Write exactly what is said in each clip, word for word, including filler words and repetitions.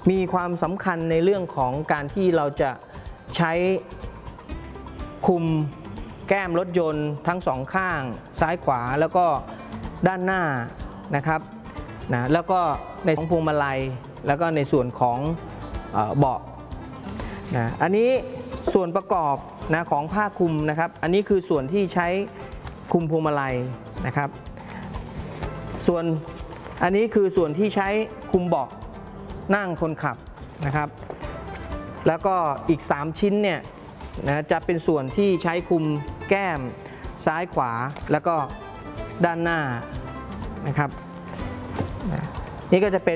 มีความสำคัญในเรื่องของการที่เราจะใช้คุมแก้มรถยนต์ทั้งสองข้างซ้ายขวาแล้วก็ด้านหน้านะครับนะแล้วก็ในของพวงมาลัยแล้วก็ในส่วนของเบาะนะอันนี้ส่วนประกอบนะของผ้าคลุมนะครับอันนี้คือส่วนที่ใช้คุมพวงมาลัยนะครับส่วนอันนี้คือส่วนที่ใช้คุมเบาะนั่งคนขับนะครับแล้วก็อีกสามชิ้นเนี่ยนะจะเป็นส่วนที่ใช้คุมแก้มซ้ายขวาแล้วก็ด้านหน้านะครับนี่ก็จะเป็น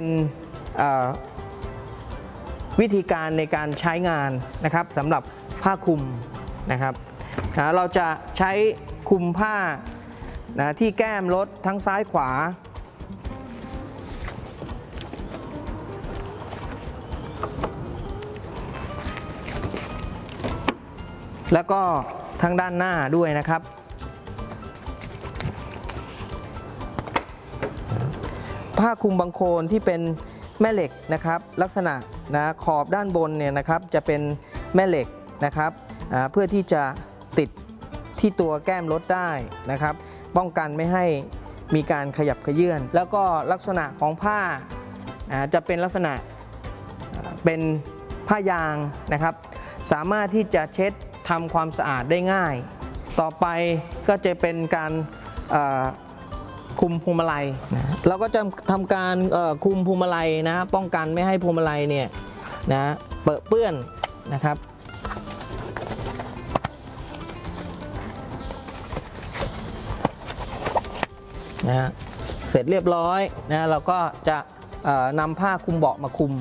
วิธีการในการใช้งานนะครับสำหรับผ้าคลุมนะครับนะเราจะใช้คลุมผ้านะที่แก้มรถทั้งซ้ายขวาแล้วก็ทางด้านหน้าด้วยนะครับผ้าคลุมบังโคลนที่เป็นแม่เหล็กนะครับลักษณะนะขอบด้านบนเนี่ยนะครับจะเป็นแม่เหล็กนะครับเพื่อที่จะติดที่ตัวแก้มรถได้นะครับป้องกันไม่ให้มีการขยับเขยื้อนแล้วก็ลักษณะของผ้าจะเป็นลักษณะเป็นผ้ายางนะครับสามารถที่จะเช็ดทำความสะอาดได้ง่ายต่อไปก็จะเป็นการคุมพวงมาลัยนะเราก็จะทำการคุมพวงมาลัยนะป้องกันไม่ให้พวงมาลัยเนี่ยนะเปื้อนเปื้อนนะครับนะเสร็จเรียบร้อยนะเราก็จะนำผ้าคลุมเบาะมาคลุม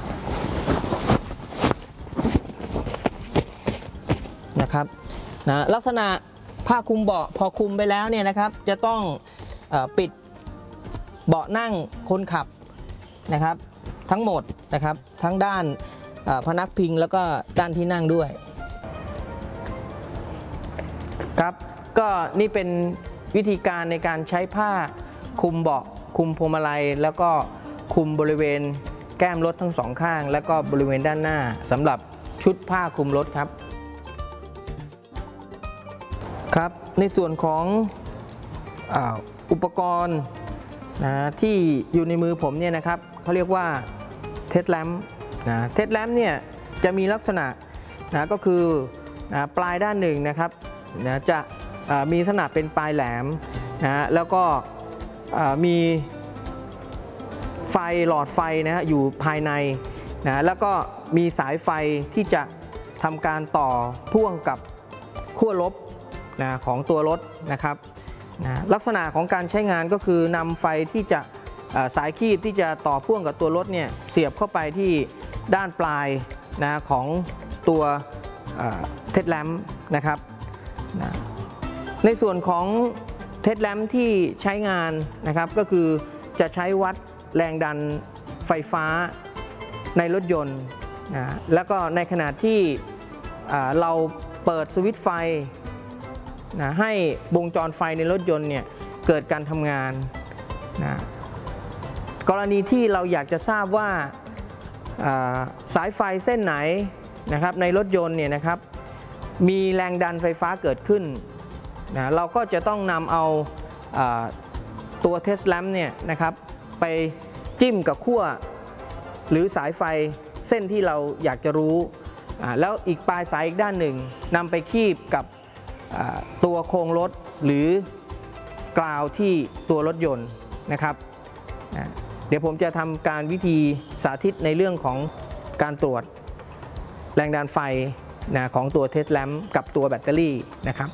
นะครับนะลักษณะผ้าคลุมเบาะพอคลุมไปแล้วเนี่ยนะครับจะต้องปิดเบาะนั่งคนขับนะครับทั้งหมดนะครับทั้งด้านพนักพิงแล้วก็ด้านที่นั่งด้วยครับก็นี่เป็นวิธีการในการใช้ผ้าคลุมเบาะคลุมพวงมาลัยแล้วก็คลุมบริเวณแก้มรถทั้งสองข้างแล้วก็บริเวณด้านหน้าสำหรับชุดผ้าคลุมรถครับครับในส่วนของอุปกรณ์นะที่อยู่ในมือผมเนี่ยนะครับเขาเรียกว่าเทสแลมป์นะเทสแลมป์เนี่ยจะมีลักษณะนะก็คือนะปลายด้านหนึ่งนะครับนะจะมีลักษณะเป็นปลายแหลมนะแล้วก็มีไฟหลอดไฟนะฮะอยู่ภายในนะแล้วก็มีสายไฟที่จะทำการต่อพ่วงกับขั้วลบนะของตัวรถนะครับนะลักษณะของการใช้งานก็คือนำไฟที่จะสายคีบที่จะต่อพ่วงกับตัวรถเนี่ยเสียบเข้าไปที่ด้านปลายนะของตัวเทสแลมป์นะครับนะในส่วนของเทสแลมป์ที่ใช้งานนะครับก็คือจะใช้วัดแรงดันไฟฟ้าในรถยนต์นะแล้วก็ในขณะที่เราเปิดสวิตช์ไฟนะให้วงจรไฟในรถยนต์เนี่ยเกิดการทำงานนะกรณีที่เราอยากจะทราบว่าสายไฟเส้นไหนนะครับในรถยนต์เนี่ยนะครับมีแรงดันไฟฟ้าเกิดขึ้นนะเราก็จะต้องนำเอาตัวเทสแลมป์เนี่ยนะครับไปจิ้มกับขั้วหรือสายไฟเส้นที่เราอยากจะรู้แล้วอีกปลายสายอีกด้านหนึ่งนำไปคีบกับตัวโครงรถหรือกราวที่ตัวรถยนต์นะครับเดี๋ยวผมจะทำการวิธีสาธิตในเรื่องของการตรวจแรงดันไฟนะของตัวเทสแลมป์กับตัวแบตเตอรี่นะครับ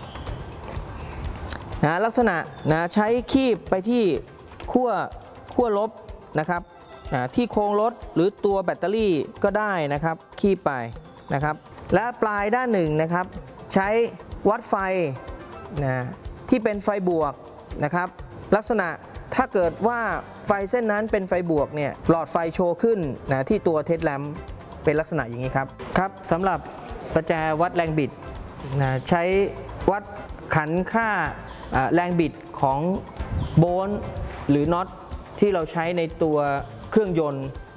นะลักษณะนะใช้คีบไปที่ขั้วขั้วลบนะครับนะที่โครงรถหรือตัวแบตเตอรี่ก็ได้นะครับคีบไปนะครับและปลายด้านหนึ่งนะครับใช้วัดไฟนะที่เป็นไฟบวกนะครับลักษณะถ้าเกิดว่าไฟเส้นนั้นเป็นไฟบวกเนี่ยหลอดไฟโชว์ขึ้นนะที่ตัวเทสแลมป์เป็นลักษณะอย่างนี้ครับครับสำหรับประแจวัดแรงบิดนะใช้วัดขันค่าแรงบิดของโบลต์หรือน็อตที่เราใช้ในตัวเครื่องยนต์